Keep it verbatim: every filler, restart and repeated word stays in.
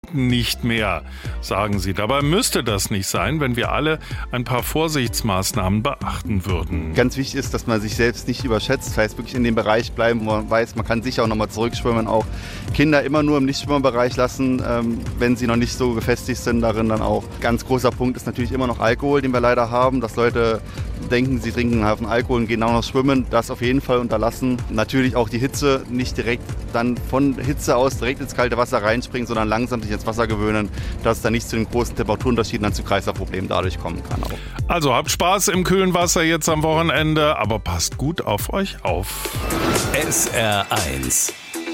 nicht mehr, sagen sie. Dabei müsste das nicht sein, wenn wir alle ein paar Vorsichtsmaßnahmen beachten würden. Ganz wichtig ist, dass man sich selbst nicht überschätzt. Das heißt, wirklich in dem Bereich bleiben, wo man weiß, man kann sicher auch nochmal zurückschwimmen. Auch Kinder immer nur im Nichtschwimmerbereich lassen, ähm, wenn sie noch nicht so gefestigt sind darin. Dann auch ganz großer Punkt ist natürlich immer noch Alkohol, den wir leider haben, dass Leute denken, sie trinken einen Haufen Alkohol und gehen auch noch schwimmen. Das auf jeden Fall unterlassen. Natürlich auch die Hitze, nicht direkt dann von Hitze aus direkt ins kalte Wasser reinspringen, sondern langsam sich ins Wasser gewöhnen, dass es dann nicht zu den großen Temperaturunterschieden, dann zu Kreislaufproblemen dadurch kommen kann. Auch. Also habt Spaß im kühlen Wasser jetzt am Wochenende, aber passt gut auf euch auf. S R eins